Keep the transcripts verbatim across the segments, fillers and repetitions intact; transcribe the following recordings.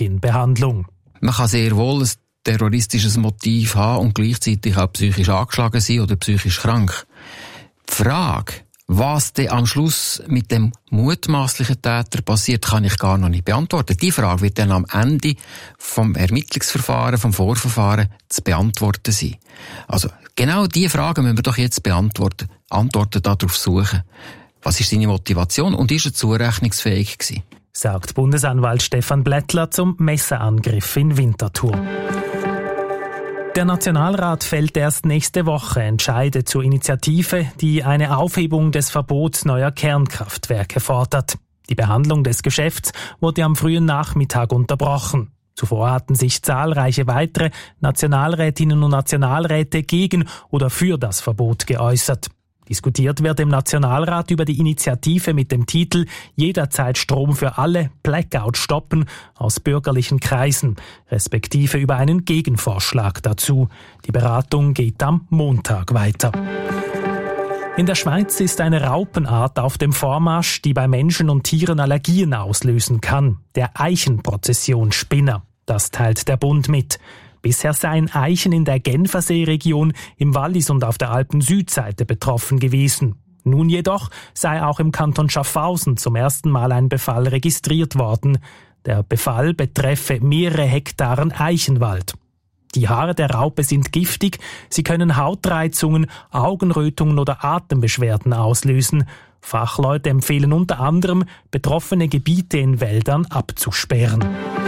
Röntgenbehandlung. Man kann sehr wohl ein terroristisches Motiv haben und gleichzeitig auch psychisch angeschlagen sein oder psychisch krank. Die Frage, was denn am Schluss mit dem mutmaßlichen Täter passiert, kann ich gar noch nicht beantworten. Die Frage wird dann am Ende vom Ermittlungsverfahren, vom Vorverfahren zu beantworten sein. Also genau diese Fragen müssen wir doch jetzt beantworten, Antworten darauf suchen. Was ist seine Motivation und ist er zurechnungsfähig gewesen? Sagt Bundesanwalt Stefan Blättler zum Messerangriff in Winterthur. Der Nationalrat fällt erst nächste Woche Entscheide zur Initiative, die eine Aufhebung des Verbots neuer Kernkraftwerke fordert. Die Behandlung des Geschäfts wurde am frühen Nachmittag unterbrochen. Zuvor hatten sich zahlreiche weitere Nationalrätinnen und Nationalräte gegen oder für das Verbot geäußert. Diskutiert wird im Nationalrat über die Initiative mit dem Titel »Jederzeit Strom für alle, Blackout stoppen« aus bürgerlichen Kreisen, respektive über einen Gegenvorschlag dazu. Die Beratung geht am Montag weiter. In der Schweiz ist eine Raupenart auf dem Vormarsch, die bei Menschen und Tieren Allergien auslösen kann. Der Eichenprozessionsspinner. Das teilt der Bund mit. Bisher seien Eichen in der Genfersee-Region, im Wallis und auf der Alpen-Südseite betroffen gewesen. Nun jedoch sei auch im Kanton Schaffhausen zum ersten Mal ein Befall registriert worden. Der Befall betreffe mehrere Hektaren Eichenwald. Die Haare der Raupe sind giftig, sie können Hautreizungen, Augenrötungen oder Atembeschwerden auslösen. Fachleute empfehlen unter anderem, betroffene Gebiete in Wäldern abzusperren.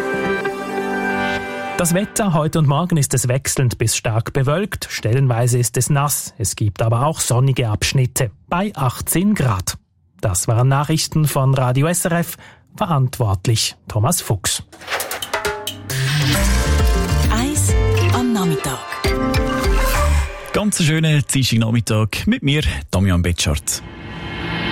Das Wetter heute und morgen ist es wechselnd bis stark bewölkt, stellenweise ist es nass, es gibt aber auch sonnige Abschnitte bei achtzehn Grad. Das waren Nachrichten von Radio S R F, verantwortlich Thomas Fuchs. Eis am Nachmittag. Ganz schönen Dienstagnachmittag mit mir, Damian Betschart.